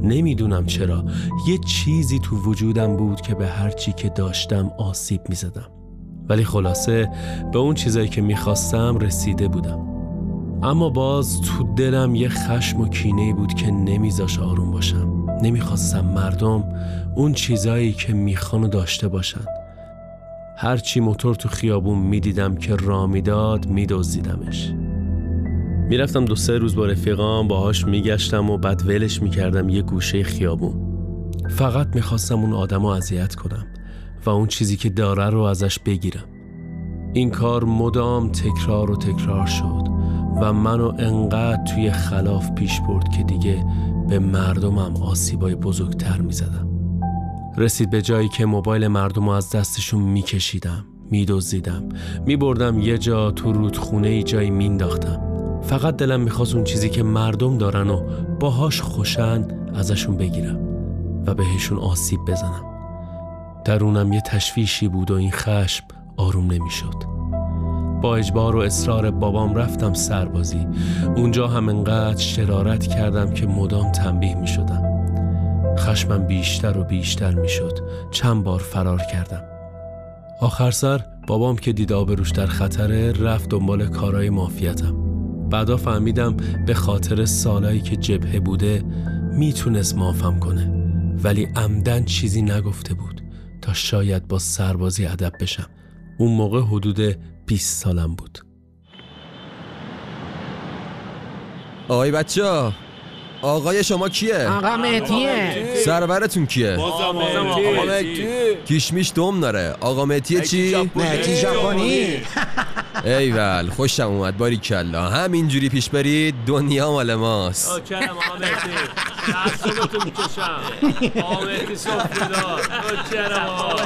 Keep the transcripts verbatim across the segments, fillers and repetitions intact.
نمیدونم چرا یه چیزی تو وجودم بود که به هر چی که داشتم آسیب میزدم، ولی خلاصه به اون چیزایی که میخواستم رسیده بودم. اما باز تو دلم یه خشم و کینه‌ای بود که نمیذاش آروم باشم. نمیخواستم مردم اون چیزایی که میخوانو داشته باشن. هرچی موتور تو خیابون میدیدم که راه میداد میدزدیدمش. میرفتم دو سه روز با رفیقام باهاش میگشتم و بعد ولش میکردم یه گوشه خیابون. فقط میخواستم اون آدمو اذیت کنم و اون چیزی که داره رو ازش بگیرم. این کار مدام تکرار و تکرار شد و منو انقدر توی خلاف پیش برد که دیگه به مردمم آسیبای بزرگتر میزدم. رسید به جایی که موبایل مردمو از دستشون میکشیدم، میدزدیدم، میبردم یه جا تو رودخونه ای جایی مینداختم. فقط دلم میخواست اون چیزی که مردم دارن و باهاش خوشن ازشون بگیرم و بهشون آسیب بزنم. درونم یه تشویشی بود و این خشم آروم نمیشد. با اجبار و اصرار بابام رفتم سربازی. اونجا هم انقدر شرارت کردم که مدام تنبیه میشدم. خشمم بیشتر و بیشتر میشد. چند بار فرار کردم. آخر سر بابام که دید آبروش در خطره رفت دنبال کارهای مافیتم. بعدا فهمیدم به خاطر سالایی که جبهه بوده میتونست معافم کنه، ولی عمدن چیزی نگفته بود تا شاید با سربازی ادب بشم. اون موقع حدود بیست سالم بود. آقای بچه‌ها، آقای شما کیه؟ آقا مهدیه. سرورتون کیه؟ آقا مهدی. کیشمیش دوم داره. آقا مهدی چی؟ مهدی ژاپنی. ایول، خوشم اومد. باریکلا، همینجوری پیش برید دنیا مال ماست. اوکرم آقا مهدی. دستو تو میکشم. آقا مهدی صفر دار. اوکرم آقا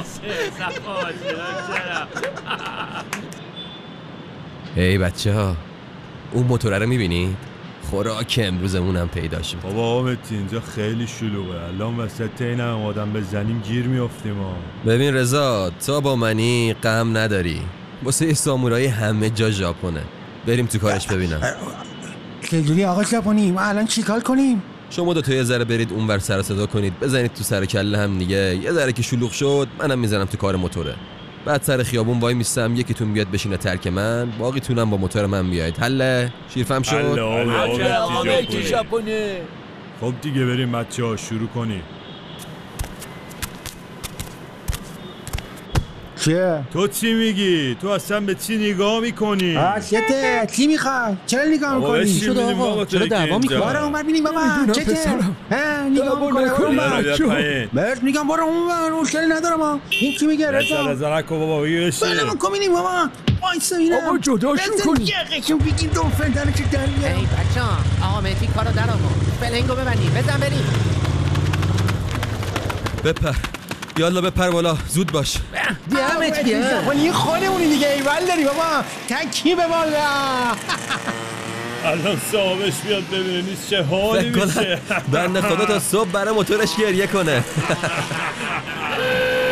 ای بچه ها، اون موتوره رو میبینید؟ خوراک امروزمونم پیدا شد. بابا آقا مهدی اینجا خیلی شلوغه. الان وسط این هم آدم بزنیم گیر میافتیم ها. ببین رضا، تو با منی غم نداری. واسه سامورایی همه جا ژاپنه. بریم تو کارش ببینم. چجوری آقا ژاپنی؟ ما الان چیکار کنیم؟ شما دو تا یه ذره برید اون ور سر صدا کنید، بزنید تو سر کله هم دیگه. یه ذره که شلوغ شد منم میزنم تو کار موتوره. بعد سر خیابون وای میستم، یکیتون بیاد بشینه ترک من، باقیتونم با موتور من بیاید. حله؟ شیرفهم شد؟ حله آقا مهدی ژاپنی. خب دیگه بریم بچه‌ها شروع کنیم. چیه؟ تو چی میگی؟ تو اصلا به چی نگاه میکنی؟ آه چته؟ چی میخوای؟ چرا نگاه میکنی؟ شد آقا؟ چرا دعوا میکنی؟ برو اون بر بینیم بابا. چته؟ ها نگاه میکنه. برد میگم برو اون بر. مشکلی ندارم ها. این چی میگه رضا؟ رضا نکن بابا بگیرش. بله من کمینیم بابا. وایسا اینم. آقا جداشون کنی. یقشون بگیم دو فندانو که در میارم. ای بچه‌ها، آقا مهدی کارو در آورد. فلنگو ببندید. بزن بریم. بپر. یالا بپر بالا، زود باش. دیامت بیا. ولی خودمونی دیگه ایول داری بابا. تکی به بالا. الان صاحبش بیاد ببینه نیست چه حالی میشه. بنده خدا تا صبح برای موتورش گریه کنه.